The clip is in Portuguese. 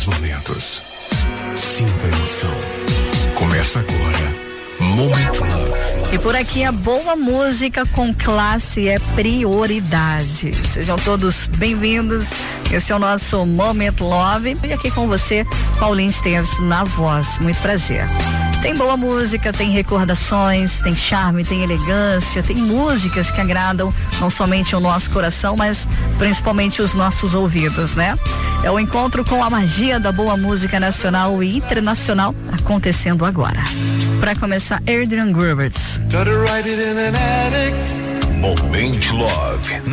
melhores momentos. Sinta a emoção. Começa agora, Moment Love. E por aqui a boa música com classe é prioridade. Sejam todos bem-vindos. Esse é o nosso Moment Love. E aqui com você, Paulinho Esteves na voz. Muito prazer. Tem boa música, tem recordações, tem charme, tem elegância, tem músicas que agradam não somente o nosso coração, mas principalmente os nossos ouvidos, né? É o encontro com a magia da boa música nacional e internacional acontecendo agora. Para começar, Adrian Gilbert. Moment Love